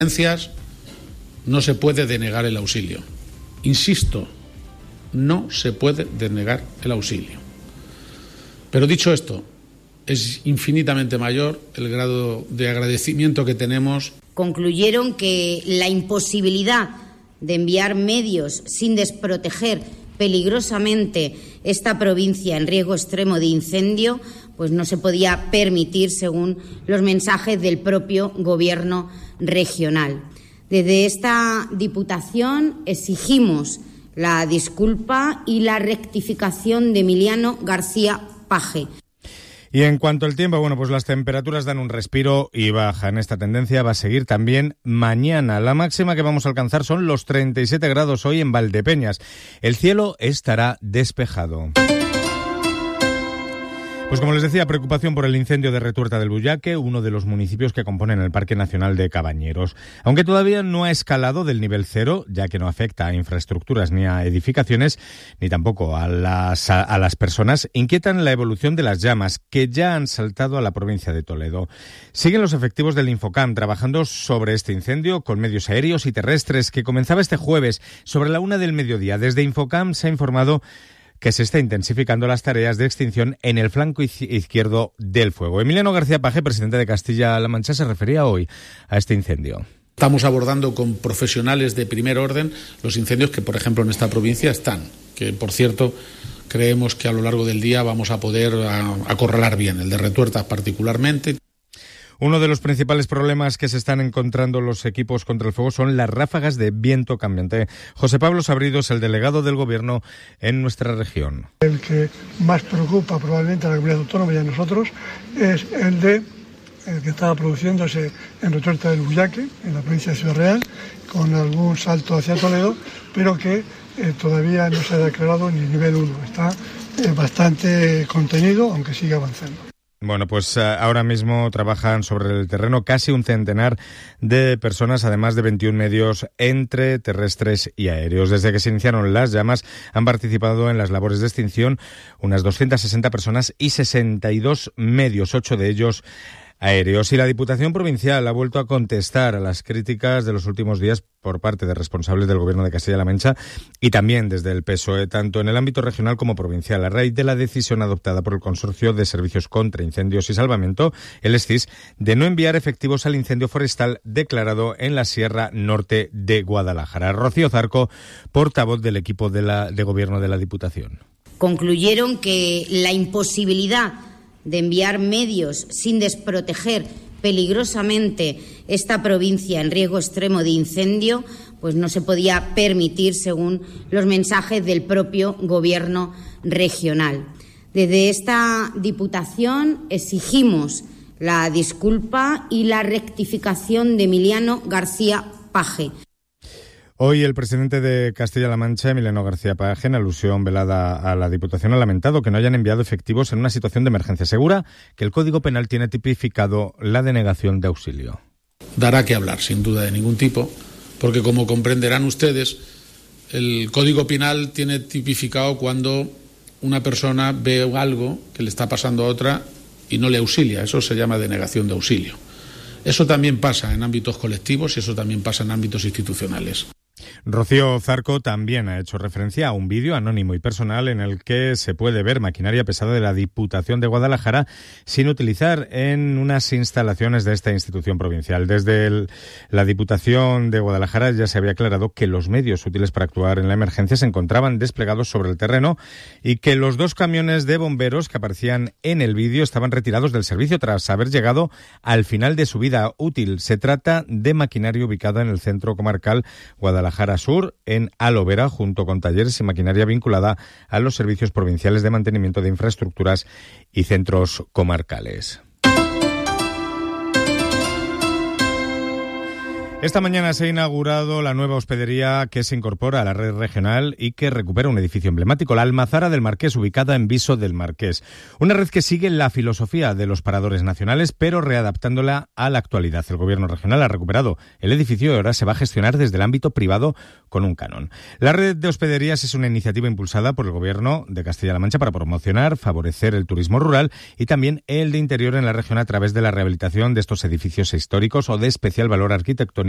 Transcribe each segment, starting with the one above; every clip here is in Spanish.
no se puede denegar el auxilio. Insisto, no se puede denegar el auxilio. Pero dicho esto, es infinitamente mayor el grado de agradecimiento que tenemos. Concluyeron que la imposibilidad de enviar medios sin desproteger peligrosamente esta provincia en riesgo extremo de incendio, pues no se podía permitir según los mensajes del propio Gobierno regional. Desde esta Diputación exigimos la disculpa y la rectificación de Emiliano García Paje. Y en cuanto al tiempo, bueno, pues las temperaturas dan un respiro y bajan. Esta tendencia va a seguir también mañana. La máxima que vamos a alcanzar son los 37 grados hoy en Valdepeñas. El cielo estará despejado. Pues como les decía, preocupación por el incendio de Retuerta del Bullaque, uno de los municipios que componen el Parque Nacional de Cabañeros. Aunque todavía no ha escalado del nivel 0, ya que no afecta a infraestructuras ni a edificaciones, ni tampoco a las personas, inquietan la evolución de las llamas, que ya han saltado a la provincia de Toledo. Siguen los efectivos del Infocam trabajando sobre este incendio con medios aéreos y terrestres, que comenzaba este jueves sobre la 1 del mediodía. Desde Infocam se ha informado que se está intensificando las tareas de extinción en el flanco izquierdo del fuego. Emiliano García Paje, presidente de Castilla-La Mancha, se refería hoy a este incendio. Estamos abordando con profesionales de primer orden los incendios que, por ejemplo, en esta provincia están, que, por cierto, creemos que a lo largo del día vamos a poder acorralar bien, el de Retuerta particularmente. Uno de los principales problemas que se están encontrando los equipos contra el fuego son las ráfagas de viento cambiante. José Pablo Sabrido es el delegado del Gobierno en nuestra región. El que más preocupa probablemente a la comunidad autónoma y a nosotros es el que estaba produciéndose en Retuerta del Bullaque, en la provincia de Ciudad Real, con algún salto hacia Toledo, pero que todavía no se ha declarado ni nivel 1. Está bastante contenido, aunque sigue avanzando. Bueno, pues ahora mismo trabajan sobre el terreno casi un centenar de personas, además de 21 medios entre terrestres y aéreos. Desde que se iniciaron las llamas han participado en las labores de extinción unas 260 personas y 62 medios, 8 de ellos aéreos. Y la Diputación Provincial ha vuelto a contestar a las críticas de los últimos días por parte de responsables del Gobierno de Castilla-La Mancha y también desde el PSOE, tanto en el ámbito regional como provincial, a raíz de la decisión adoptada por el Consorcio de Servicios contra Incendios y Salvamento, el SCIS, de no enviar efectivos al incendio forestal declarado en la Sierra Norte de Guadalajara. Rocío Zarco, portavoz del equipo de Gobierno de la Diputación. Concluyeron que la imposibilidad de enviar medios sin desproteger peligrosamente esta provincia en riesgo extremo de incendio, pues no se podía permitir según los mensajes del propio Gobierno regional. Desde esta Diputación exigimos la disculpa y la rectificación de Emiliano García Paje. Hoy el presidente de Castilla-La Mancha, Emiliano García Paje, en alusión velada a la Diputación, ha lamentado que no hayan enviado efectivos en una situación de emergencia. Asegura que el Código Penal tiene tipificado la denegación de auxilio. Dará que hablar, sin duda de ningún tipo, porque como comprenderán ustedes, el Código Penal tiene tipificado cuando una persona ve algo que le está pasando a otra y no le auxilia. Eso se llama denegación de auxilio. Eso también pasa en ámbitos colectivos y eso también pasa en ámbitos institucionales. Rocío Zarco también ha hecho referencia a un vídeo anónimo y personal en el que se puede ver maquinaria pesada de la Diputación de Guadalajara sin utilizar en unas instalaciones de esta institución provincial. Desde la Diputación de Guadalajara ya se había aclarado que los medios útiles para actuar en la emergencia se encontraban desplegados sobre el terreno y que los 2 camiones de bomberos que aparecían en el vídeo estaban retirados del servicio tras haber llegado al final de su vida útil. Se trata de maquinaria ubicada en el Centro Comarcal Guadalajara Sur, en Alovera, junto con talleres y maquinaria vinculada a los servicios provinciales de mantenimiento de infraestructuras y centros comarcales. Esta mañana se ha inaugurado la nueva hospedería que se incorpora a la red regional y que recupera un edificio emblemático, la Almazara del Marqués, ubicada en Viso del Marqués. Una red que sigue la filosofía de los paradores nacionales, pero readaptándola a la actualidad. El Gobierno regional ha recuperado el edificio y ahora se va a gestionar desde el ámbito privado con un canon. La red de hospederías es una iniciativa impulsada por el Gobierno de Castilla-La Mancha para promocionar, favorecer el turismo rural y también el de interior en la región a través de la rehabilitación de estos edificios históricos o de especial valor arquitectónico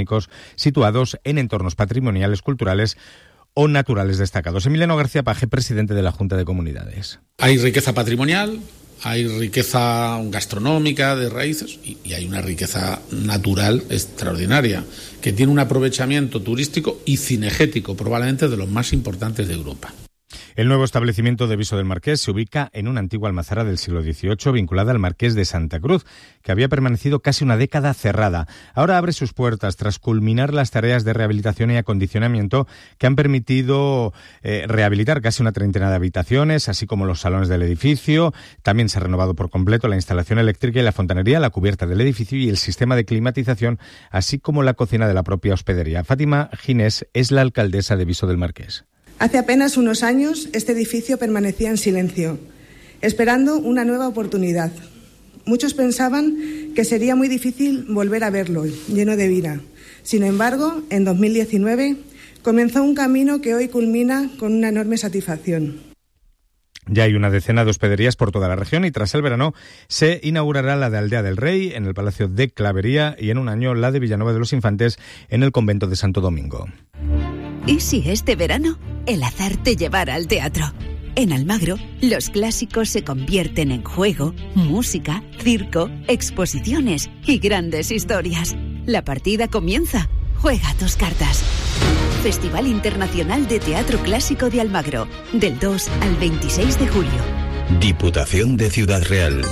arquitectónicos situados en entornos patrimoniales, culturales o naturales destacados. Emiliano García Paje, presidente de la Junta de Comunidades. Hay riqueza patrimonial, hay riqueza gastronómica de raíces y hay una riqueza natural extraordinaria que tiene un aprovechamiento turístico y cinegético probablemente de los más importantes de Europa. El nuevo establecimiento de Viso del Marqués se ubica en una antigua almazara del siglo XVIII vinculada al Marqués de Santa Cruz, que había permanecido casi una década cerrada. Ahora abre sus puertas tras culminar las tareas de rehabilitación y acondicionamiento que han permitido rehabilitar casi una treintena de habitaciones, así como los salones del edificio. También se ha renovado por completo la instalación eléctrica y la fontanería, la cubierta del edificio y el sistema de climatización, así como la cocina de la propia hospedería. Fátima Ginés es la alcaldesa de Viso del Marqués. Hace apenas unos años, este edificio permanecía en silencio, esperando una nueva oportunidad. Muchos pensaban que sería muy difícil volver a verlo, lleno de vida. Sin embargo, en 2019 comenzó un camino que hoy culmina con una enorme satisfacción. Ya hay una decena de hospederías por toda la región y tras el verano se inaugurará la de Aldea del Rey en el Palacio de Clavería y en un año la de Villanueva de los Infantes en el Convento de Santo Domingo. ¿Y si este verano el azar te llevara al teatro? En Almagro, los clásicos se convierten en juego, música, circo, exposiciones y grandes historias. La partida comienza. Juega tus cartas. Festival Internacional de Teatro Clásico de Almagro, del 2 al 26 de julio. Diputación de Ciudad Real.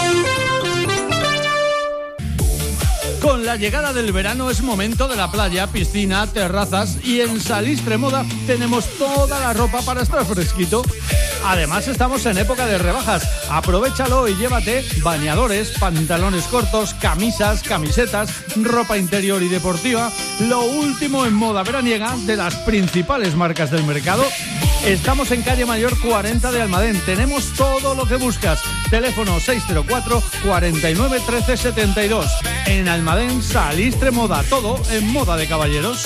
Con la llegada del verano es momento de la playa, piscina, terrazas y en Salistre Moda tenemos toda la ropa para estar fresquito. Además estamos en época de rebajas. Aprovechalo y llévate bañadores, pantalones cortos, camisas, camisetas, ropa interior y deportiva. Lo último en moda veraniega de las principales marcas del mercado. Estamos en calle Mayor 40 de Almadén. Tenemos todo lo que buscas. Teléfono 604 49 13 72. En Almadén, Salistre Moda. Todo en moda de caballeros.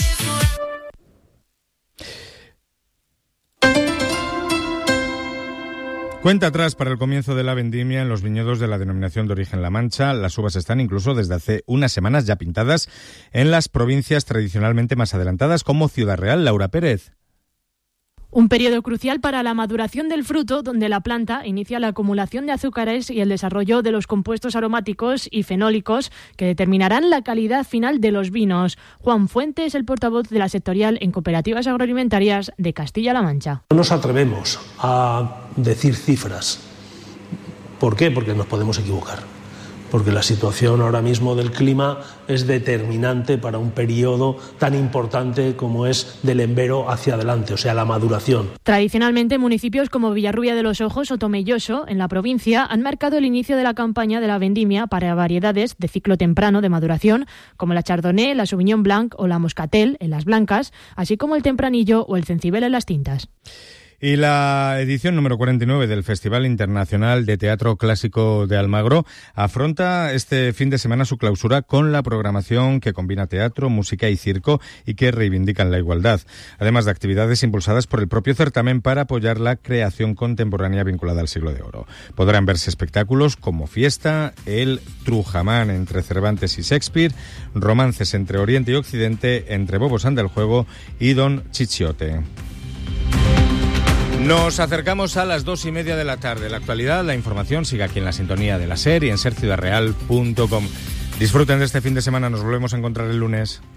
Cuenta atrás para el comienzo de la vendimia en los viñedos de la denominación de origen La Mancha. Las uvas están incluso desde hace unas semanas ya pintadas en las provincias tradicionalmente más adelantadas como Ciudad Real. Laura Pérez. Un periodo crucial para la maduración del fruto, donde la planta inicia la acumulación de azúcares y el desarrollo de los compuestos aromáticos y fenólicos que determinarán la calidad final de los vinos. Juan Fuente es el portavoz de la sectorial en Cooperativas Agroalimentarias de Castilla-La Mancha. No nos atrevemos a decir cifras. ¿Por qué? Porque nos podemos equivocar. Porque la situación ahora mismo del clima es determinante para un periodo tan importante como es del embero hacia adelante, o sea, la maduración. Tradicionalmente, municipios como Villarrubia de los Ojos o Tomelloso, en la provincia, han marcado el inicio de la campaña de la vendimia para variedades de ciclo temprano de maduración, como la Chardonnay, la Sauvignon Blanc o la Moscatel en las blancas, así como el Tempranillo o el Cencibel en las tintas. Y la edición número 49 del Festival Internacional de Teatro Clásico de Almagro afronta este fin de semana su clausura con la programación que combina teatro, música y circo y que reivindican la igualdad, además de actividades impulsadas por el propio certamen para apoyar la creación contemporánea vinculada al Siglo de Oro. Podrán verse espectáculos como Fiesta, el Trujamán entre Cervantes y Shakespeare, romances entre Oriente y Occidente, entre Bobos anda el juego y Don Chichiote. Nos acercamos a las 2:30 de la tarde. La actualidad, la información sigue aquí en la sintonía de la SER y en serciudadreal.com. Disfruten de este fin de semana. Nos volvemos a encontrar el lunes.